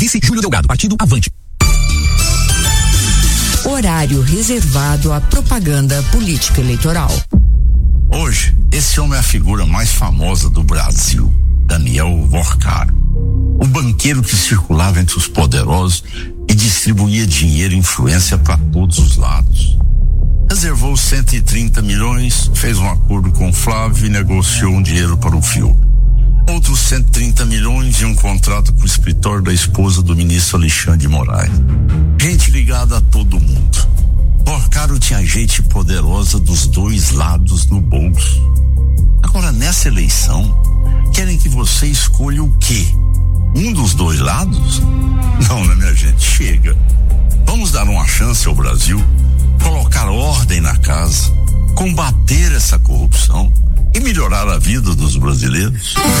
Vice Júlio Delgado, Partido Avante. Horário reservado à propaganda política eleitoral. Hoje, esse homem é a figura mais famosa do Brasil, Daniel Vorcaro. O banqueiro que circulava entre os poderosos e distribuía dinheiro e influência para todos os lados. Reservou 130 milhões, fez um acordo com o Flávio e negociou um dinheiro para o Fiuk. Outros 130 milhões e um contrato com o escritório da esposa do ministro Alexandre de Moraes. Gente ligada a todo mundo. Vorcaro tinha gente poderosa dos dois lados no bolso. Agora, nessa eleição, querem que você escolha o quê? Um dos dois lados? Não, né, minha gente? Chega. Vamos dar uma chance ao Brasil, colocar ordem na casa, combater essa corrupção e melhorar a vida dos brasileiros.